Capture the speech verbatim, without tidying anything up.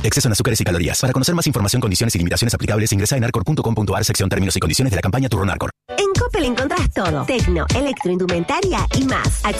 Exceso en azúcares y calorías. Para conocer más información, condiciones y limitaciones aplicables, ingresa en arcor punto com punto a r sección términos y condiciones de la campaña Turno Arcor. En Coppel encontrás todo. Tecno, electroindumentaria y más.